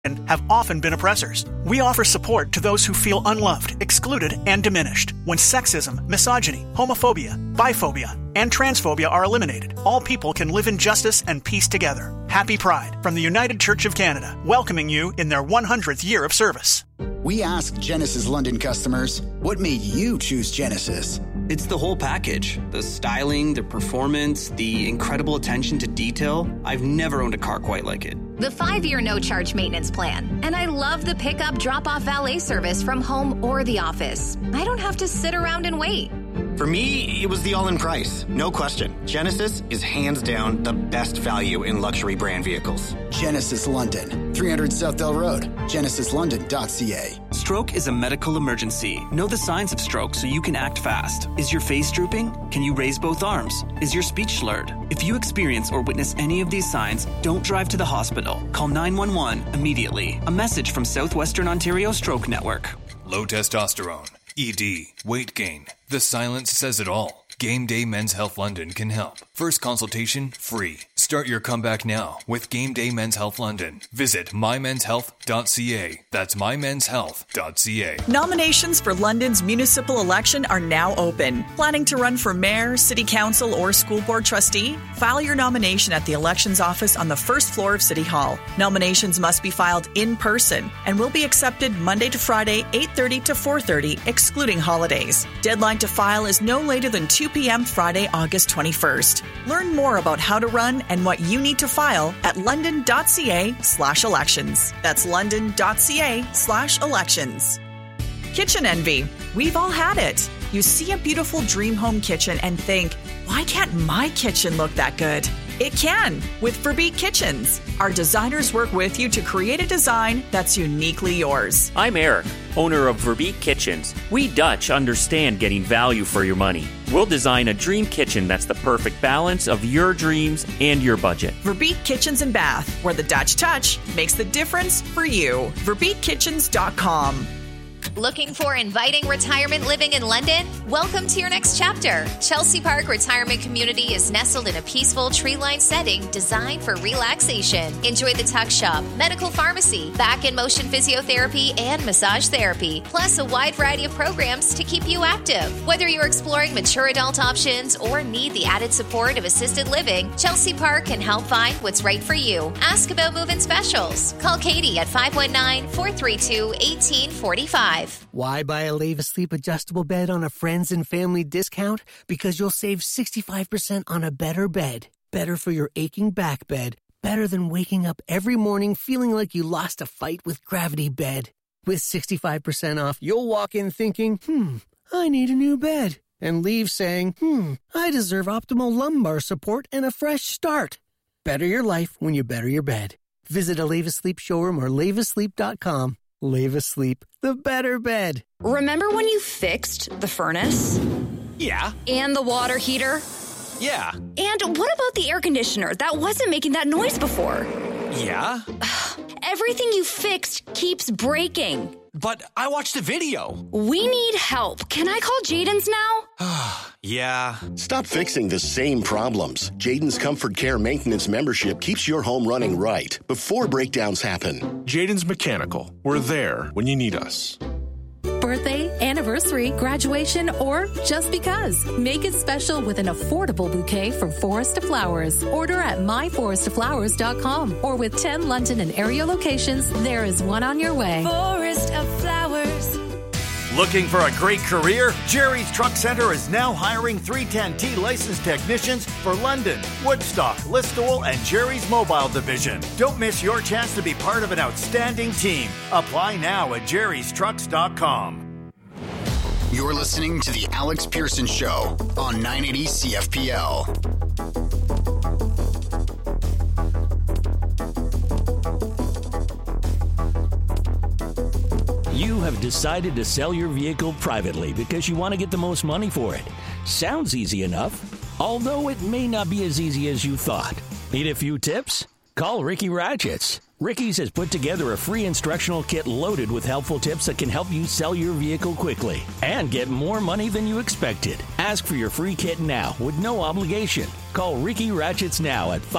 have often been oppressors. We offer support to those who feel unloved, excluded, and diminished. When sexism, misogyny, homophobia, biphobia, and transphobia are eliminated, all people can live in justice and peace together. Happy Pride from the United Church of Canada, welcoming you in their 100th year of service. We asked Genesis London customers, what made you choose Genesis? It's the whole package. The styling, the performance, the incredible attention to detail. I've never owned a car quite like it. The 5-year no-charge maintenance plan. And I love the pickup drop-off valet service from home or the office. I don't have to sit around and wait. For me, it was the all-in price. No question. Genesis is hands down the best value in luxury brand vehicles. Genesis London, 300 Southdale Road, genesislondon.ca. Stroke is a medical emergency. Know the signs of stroke so you can act fast. Is your face drooping? Can you raise both arms? Is your speech slurred? If you experience or witness any of these signs, don't drive to the hospital. Call 911 immediately. A message from Southwestern Ontario Stroke Network. Low testosterone, ED, weight gain. The silence says it all. Game Day Men's Health London can help. First consultation free. Start your comeback now with Game Day Men's Health London. Visit mymenshealth.ca. That's mymenshealth.ca. Nominations for London's municipal election are now open. Planning to run for mayor, city council, or school board trustee? File your nomination at the elections office on the first floor of City Hall. Nominations must be filed in person and will be accepted Monday to Friday, 8:30 to 4:30, excluding holidays. Deadline to file is no later than 2 p.m. Friday, August 21st. Learn more about how to run and what you need to file at london.ca/elections. That's london.ca/elections. Kitchen envy. We've all had it. You see a beautiful dream home kitchen and think, why can't my kitchen look that good? It can with Verbeek Kitchens. Our designers work with you to create a design that's uniquely yours. I'm Eric, owner of Verbeek Kitchens. We Dutch understand getting value for your money. We'll design a dream kitchen that's the perfect balance of your dreams and your budget. Verbeek Kitchens and Bath, where the Dutch touch makes the difference for you. VerbeekKitchens.com. Looking for inviting retirement living in London? Welcome to your next chapter. Chelsea Park Retirement Community is nestled in a peaceful tree-lined setting designed for relaxation. Enjoy the tuck shop, medical pharmacy, back and motion physiotherapy, and massage therapy, plus a wide variety of programs to keep you active. Whether you're exploring mature adult options or need the added support of assisted living, Chelsea Park can help find what's right for you. Ask about move-in specials. Call Katie at 519-432-1845. Why buy a Leva Sleep adjustable bed on a friends and family discount? Because you'll save 65% on a better bed. Better for your aching back bed. Better than waking up every morning feeling like you lost a fight with gravity bed. With 65% off, you'll walk in thinking, I need a new bed. And leave saying, I deserve optimal lumbar support and a fresh start. Better your life when you better your bed. Visit a Leva Sleep showroom or levasleep.com. Leva Sleep, the better bed. Remember when you fixed the furnace? Yeah. And the water heater? Yeah. And what about the air conditioner that wasn't making that noise before? Yeah. Everything you fixed keeps breaking. But I watched the video. We need help. Can I call Jaden's now? Yeah. Stop fixing the same problems. Jaden's Comfort Care Maintenance membership keeps your home running right before breakdowns happen. Jaden's Mechanical. We're there when you need us. Birthday, anniversary, graduation, or just because. Make it special with an affordable bouquet from Forest Flowers. Order at myforestflowers.com or with 10 London and area locations, there is one on your way. Forest of Flowers. Looking for a great career? Jerry's Truck Center is now hiring 310T licensed technicians for London, Woodstock, Listowel, and Jerry's Mobile Division. Don't miss your chance to be part of an outstanding team. Apply now at jerrystrucks.com. You're listening to The Alex Pearson Show on 980 CFPL. You have decided to sell your vehicle privately because you want to get the most money for it. Sounds easy enough, although it may not be as easy as you thought. Need a few tips? Call Ricky Ratchets. Ricky's has put together a free instructional kit loaded with helpful tips that can help you sell your vehicle quickly and get more money than you expected. Ask for your free kit now with no obligation. Call Ricky Ratchets now at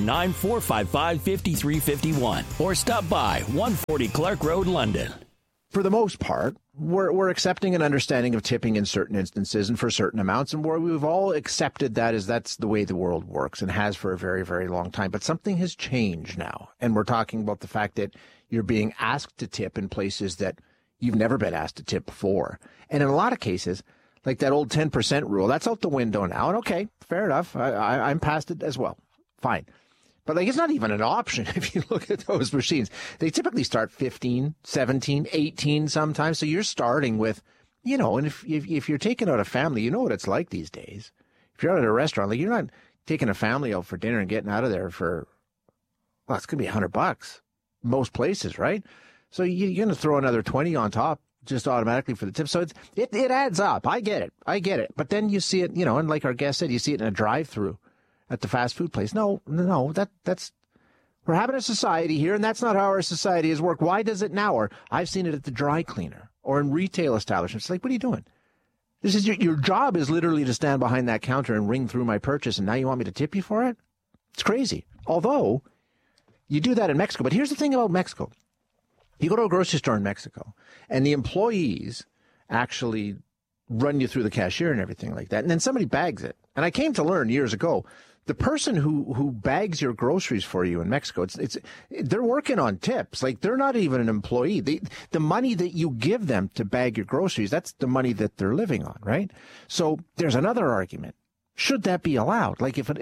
519-455-5351 or stop by 140 Clark Road, London. For the most part, we're accepting an understanding of tipping in certain instances and for certain amounts, and where we've all accepted that's the way the world works and has for a very, very long time. But something has changed now, and we're talking about the fact that you're being asked to tip in places that you've never been asked to tip before. And in a lot of cases, like that old 10% rule, that's out the window now. And okay, fair enough. I'm past it as well. Fine. But it's not even an option if you look at those machines. They typically start 15, 17, 18 sometimes. So you're starting with, and if you're taking out a family, you know what it's like these days. If you're out at a restaurant, you're not taking a family out for dinner and getting out of there for, it's going to be $100 most places, right? So you're going to throw another 20 on top just automatically for the tip. So it adds up. I get it. But then you see it, and like our guest said, you see it in a drive-through at the fast food place. No, that's we're having a society here, and that's not how our society has worked. Why does it now? Or I've seen it at the dry cleaner or in retail establishments. It's like, what are you doing? This is your job is literally to stand behind that counter and ring through my purchase, and now you want me to tip you for it? It's crazy. Although you do that in Mexico. But here's the thing about Mexico. You go to a grocery store in Mexico, and the employees actually run you through the cashier and everything like that, and then somebody bags it. And I came to learn years ago, the person who bags your groceries for you in Mexico, they're working on tips. Like, they're not even an employee. The money that you give them to bag your groceries, that's the money that they're living on, right? So there's another argument. Should that be allowed? Like, if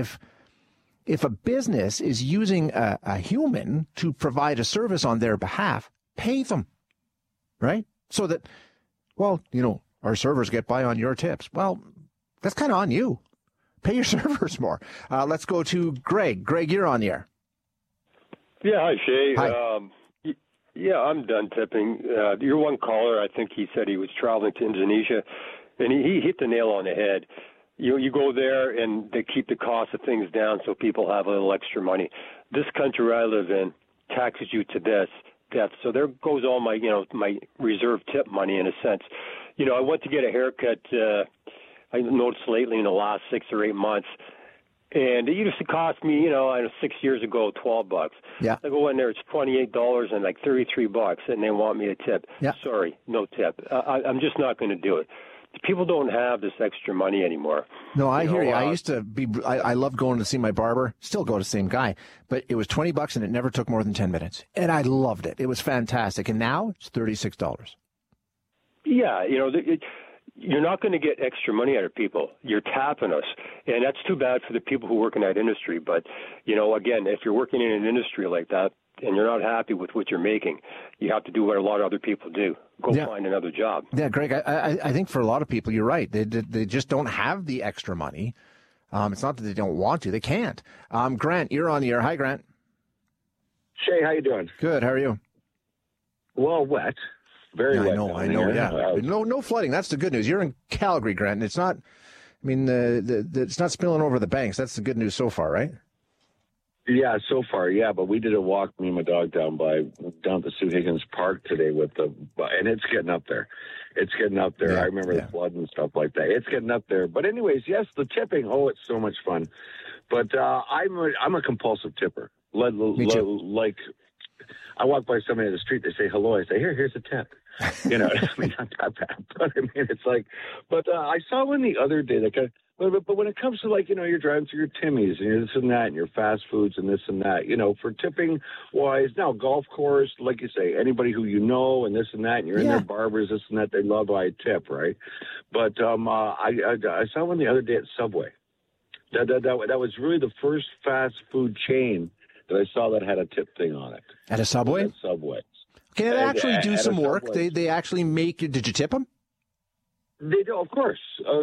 a business is using a human to provide a service on their behalf, pay them, right? So that, our servers get by on your tips. Well, that's kind of on you. Pay your servers more. Let's go to Greg. Greg, you're on the air. Yeah, hi, Shay. Hi. I'm done tipping. Your one caller, I think he said he was traveling to Indonesia, and he hit the nail on the head. You go there, and they keep the cost of things down so people have a little extra money. This country where I live in taxes you to death. So there goes all my, my reserve tip money in a sense. I went to get a haircut, I noticed lately in the last 6 or 8 months, and it used to cost me, 6 years ago, $12. Yeah. I go in there, it's $28 and like $33, and they want me to tip. Yeah. Sorry, no tip. I'm just not going to do it. People don't have this extra money anymore. No, I hear you. I used to be, I love going to see my barber, still go to the same guy, but it was $20 and it never took more than 10 minutes. And I loved it. It was fantastic. And now it's $36. Yeah, you're not going to get extra money out of people. You're tapping us. And that's too bad for the people who work in that industry. But, again, if you're working in an industry like that and you're not happy with what you're making, you have to do what a lot of other people do. Go find another job. Yeah, Greg, I think for a lot of people, you're right. They just don't have the extra money. It's not that they don't want to. They can't. Grant, you're on the air. Hi, Grant. Shay, how you doing? Good. How are you? Well, wet. Very wet. I know. Yeah. No flooding. That's the good news. You're in Calgary, Grant, and it's not. I mean, it's not spilling over the banks. That's the good news so far, right? Yeah, so far, yeah. But we did a walk, me and my dog, down to Sue Higgins Park today and it's getting up there. It's getting up there. Yeah, I remember the flood and stuff like that. It's getting up there. But anyways, yes, the tipping. Oh, it's so much fun. But I'm a compulsive tipper. Me too. Like, I walk by somebody in the street, they say hello. I say, here's a tip. I mean, not that bad, but I mean, it's like, but I saw one the other day, but when it comes to you're driving through your Timmy's and this and that and your fast foods and this and that, for tipping wise, now golf course, like you say, anybody who and this and that, and you're in their barbers, this and that, they love I tip, right? But I saw one the other day at Subway. That was really the first fast food chain that I saw that had a tip thing on it. At a Subway? At Subway. Can they actually do some work? They actually make it. Did you tip them? They do, of course.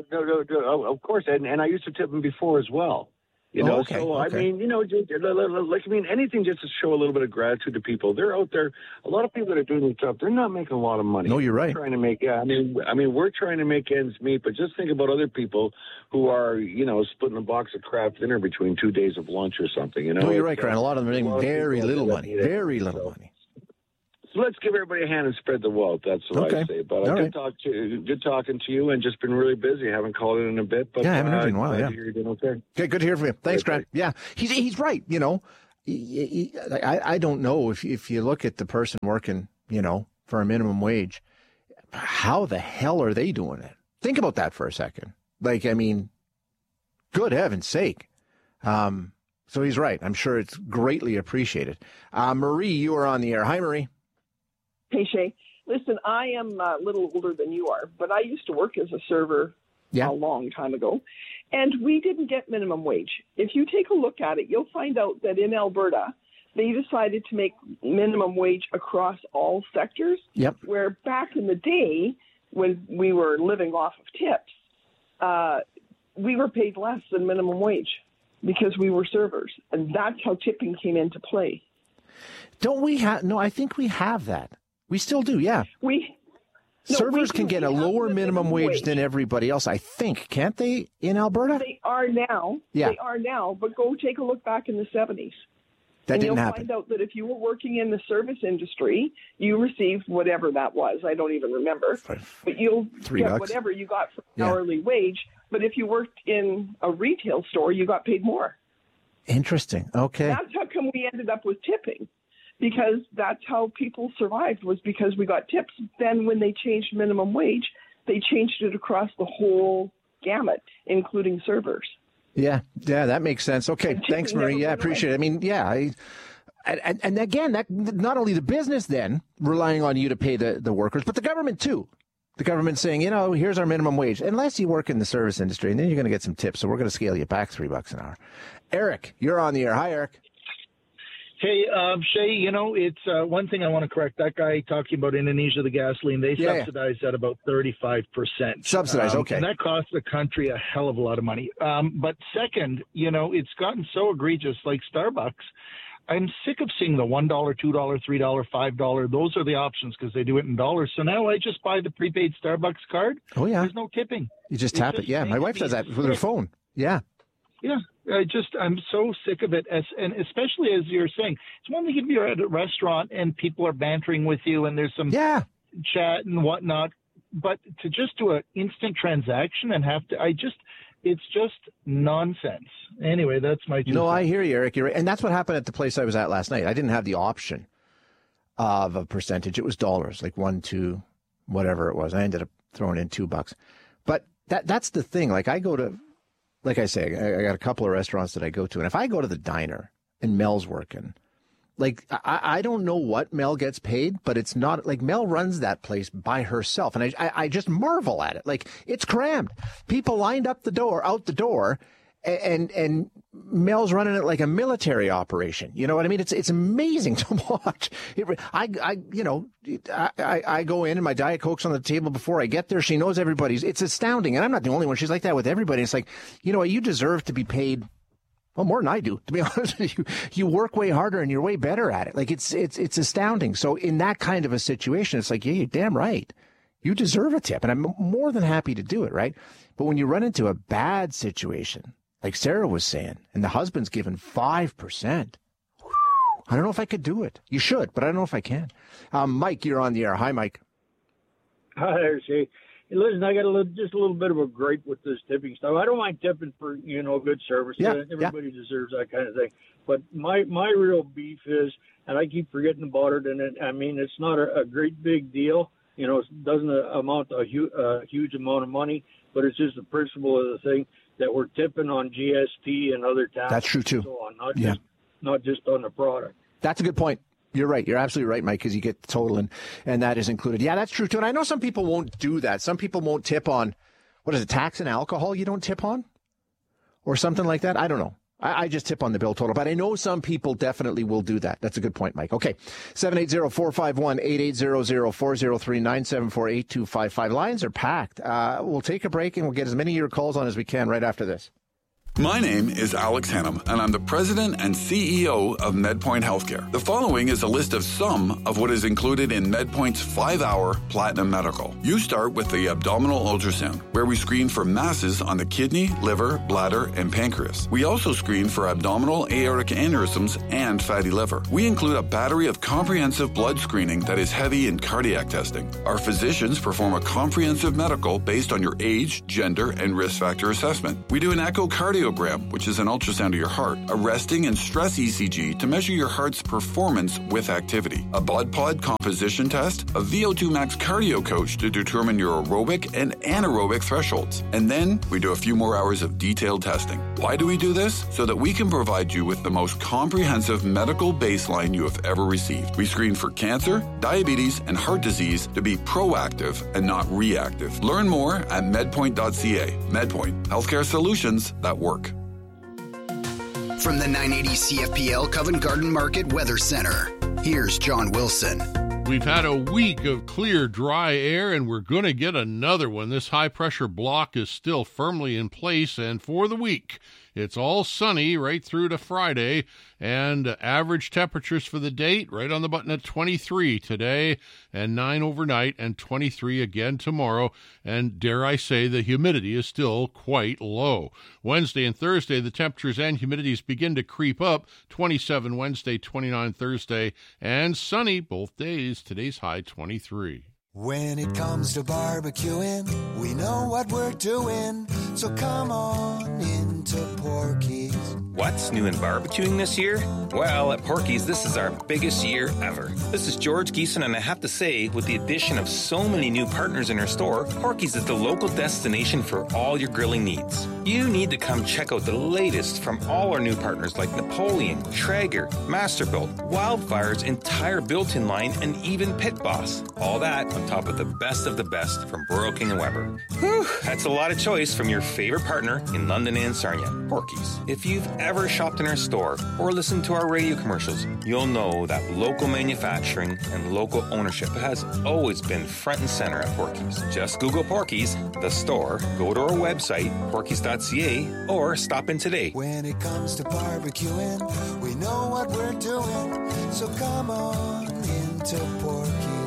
Of course. And I used to tip them before as well. Okay. So, I mean, anything just to show a little bit of gratitude to people. They're out there. A lot of people that are doing this stuff, they're not making a lot of money. No, you're right. We're trying to make, we're trying to make ends meet, but just think about other people who are, splitting a box of Kraft dinner between 2 days of lunch or something, No, you're right, Grant. A lot of them are making very little money. Very little money. So let's give everybody a hand and spread the wealth. That's what I say. But good talking to you, and just been really busy. Haven't called in a bit. But I haven't heard in a while. Yeah, you're doing okay. Okay, good to hear from you. Thanks, Grant. Yeah, he's right. You know, I don't know if you look at the person working, you know, for a minimum wage, how the hell are they doing it? Think about that for a second. Like, I mean, good heaven's sake. So he's right. I'm sure it's greatly appreciated. Marie, you are on the air. Hi, Marie. Hey, Shay. Listen, I am a little older than you are, but I used to work as a server a long time ago, and we didn't get minimum wage. If you take a look at it, you'll find out that in Alberta, they decided to make minimum wage across all sectors, where back in the day when we were living off of tips, we were paid less than minimum wage because we were servers, and that's how tipping came into play. Don't we have? No, I think we have that. We still do, yeah. Servers can get a lower minimum wage than everybody else, I think. Can't they, in Alberta? They are now. Yeah. They are now, but go take a look back in the 70s. That didn't happen. You'll find out that if you were working in the service industry, you received whatever that was. I don't even remember. But you'll get whatever you got for an hourly wage. But if you worked in a retail store, you got paid more. Interesting. Okay. That's how come we ended up with tipping. Because that's how people survived, was because we got tips. Then when they changed minimum wage, they changed it across the whole gamut, including servers. Yeah, that makes sense. Okay, thanks, Marie. Yeah, I appreciate it. I mean, and again, that not only the business then relying on you to pay the workers, but the government too. The government saying, you know, here's our minimum wage, unless you work in the service industry, and then you're going to get some tips, so we're going to scale you back $3 an hour. Eric, you're on the air. Hi, Eric. Hey, Shay, you know, it's one thing I want to correct. That guy talking about Indonesia, the gasoline, they subsidize at about 35%. Subsidize, okay. And that costs the country a hell of a lot of money. But second, you know, it's gotten so egregious, like Starbucks. I'm sick of seeing the $1, $2, $3, $5. Those are the options because they do it in dollars. So now I just buy the prepaid Starbucks card. Oh, yeah. There's no tipping. You just tap it. Yeah, my wife does that with her phone. Yeah. Yeah, I'm so sick of it, and especially as you're saying, it's one thing if you're at a restaurant and people are bantering with you and there's some chat and whatnot, but to just do an instant transaction and have to, it's just nonsense. Anyway, that's my 2 cents. I hear you, Eric. You're right. And that's what happened at the place I was at last night. I didn't have the option of a percentage. It was dollars, like 1, 2, whatever it was. I ended up throwing in $2. But that's the thing. Like I go to, like I say, I got a couple of restaurants that I go to. And if I go to the diner and Mel's working, like I don't know what Mel gets paid, but it's not like Mel runs that place by herself. And I just marvel at it. Like it's crammed. People lined up out the door and Mel's running it like a military operation. You know what I mean? It's amazing to watch. I go in and my Diet Coke's on the table before I get there. She knows everybody's. It's astounding. And I'm not the only one. She's like that with everybody. It's like, you know what? You deserve to be paid. Well, more than I do, to be honest with you. You work way harder and you're way better at it. Like it's astounding. So in that kind of a situation, it's like, yeah, you're damn right. You deserve a tip. And I'm more than happy to do it. Right. But when you run into a bad situation, like Sarah was saying, and the husband's given 5%. I don't know if I could do it. You should, but I don't know if I can. Mike, you're on the air. Hi, Mike. Hi there, Shay. Hey, listen, I got just a little bit of a gripe with this tipping stuff. I don't mind tipping for, good service. Everybody deserves that kind of thing. But my real beef is, and I keep forgetting about it, and it's not a great big deal. It doesn't amount to a huge amount of money, but it's just the principle of the thing that we're tipping on GST and other taxes. That's true, too. And so on, not just on the product. That's a good point. You're right. You're absolutely right, Mike, because you get the total and that is included. Yeah, that's true, too. And I know some people won't do that. Some people won't tip on, what is it, tax and alcohol you don't tip on? Or something like that? I don't know. I just tip on the bill total. But I know some people definitely will do that. That's a good point, Mike. Okay. 780-451-8800-403-974-8255. Lines are packed. We'll take a break and we'll get as many of your calls on as we can right after this. My name is Alex Hannum, and I'm the president and CEO of MedPoint Healthcare. The following is a list of some of what is included in MedPoint's 5-hour Platinum Medical. You start with the abdominal ultrasound, where we screen for masses on the kidney, liver, bladder, and pancreas. We also screen for abdominal aortic aneurysms and fatty liver. We include a battery of comprehensive blood screening that is heavy in cardiac testing. Our physicians perform a comprehensive medical based on your age, gender, and risk factor assessment. We do an echocardiogram, which is an ultrasound of your heart, a resting and stress ECG to measure your heart's performance with activity, a blood pod composition test, a VO2 max cardio coach to determine your aerobic and anaerobic thresholds. And then we do a few more hours of detailed testing. Why do we do this? So that we can provide you with the most comprehensive medical baseline you have ever received. We screen for cancer, diabetes, and heart disease to be proactive and not reactive. Learn more at medpoint.ca. MedPoint, healthcare solutions that work. From the 980 CFPL Covent Garden Market Weather Center, here's John Wilson. We've had a week of clear, dry air, and we're going to get another one. This high-pressure block is still firmly in place, and for the week, it's all sunny right through to Friday, and average temperatures for the date right on the button at 23 today, and 9 overnight, and 23 again tomorrow, and dare I say the humidity is still quite low. Wednesday and Thursday, the temperatures and humidities begin to creep up, 27 Wednesday, 29 Thursday, and sunny both days. Today's high 23. When it comes to barbecuing, we know what we're doing, so come on into Porky's. What's new in barbecuing this year? Well, at Porky's, this is our biggest year ever. This is George Geeson, and I have to say, with the addition of so many new partners in our store, Porky's is the local destination for all your grilling needs. You need to come check out the latest from all our new partners like Napoleon, Traeger, Masterbuilt, Wildfire's entire built-in line, and even Pit Boss. All that on top of the best from Burrow King and Weber. Whew, that's a lot of choice from your favorite partner in London and Sarnia, Porky's. If you've ever shopped in our store or listened to our radio commercials, you'll know that local manufacturing and local ownership has always been front and center at Porky's. Just Google Porky's, the store, go to our website, porkys.ca, or stop in today. When it comes to barbecuing, we know what we're doing, so come on into Porky's.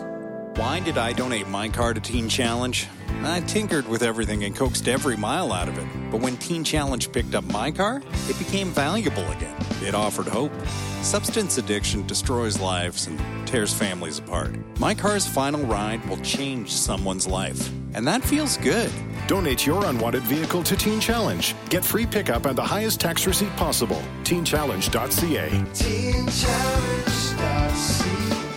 Why did I donate my car to Teen Challenge? I tinkered with everything and coaxed every mile out of it. But when Teen Challenge picked up my car, it became valuable again. It offered hope. Substance addiction destroys lives and tears families apart. My car's final ride will change someone's life. And that feels good. Donate your unwanted vehicle to Teen Challenge. Get free pickup and the highest tax receipt possible. TeenChallenge.ca. TeenChallenge.ca.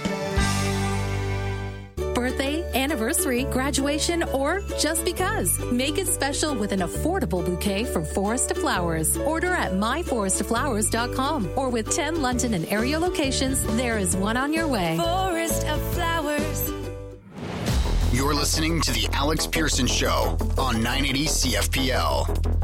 Birthday, anniversary, graduation, or just because. Make it special with an affordable bouquet from Forest Flowers. Order at myforestflowers.com or with 10 London and area locations, there is one on your way. Forest of Flowers. You're listening to The Alex Pearson Show on 980 CFPL.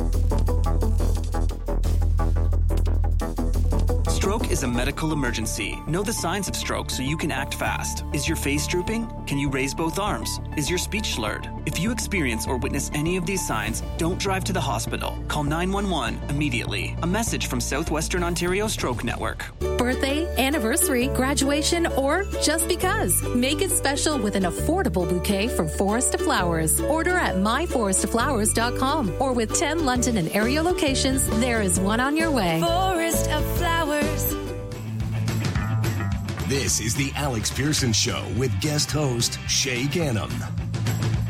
Stroke is a medical emergency. Know the signs of stroke so you can act fast. Is your face drooping? Can you raise both arms? Is your speech slurred? If you experience or witness any of these signs, don't drive to the hospital. Call 911 immediately. A message from Southwestern Ontario Stroke Network. Birthday, anniversary, graduation, or just because. Make it special with an affordable bouquet from Forest Flowers. Order at myforestflowers.com or with 10 London and area locations, there is one on your way. Forest of Flowers. This is the Alex Pearson Show with guest host Shay Ganem.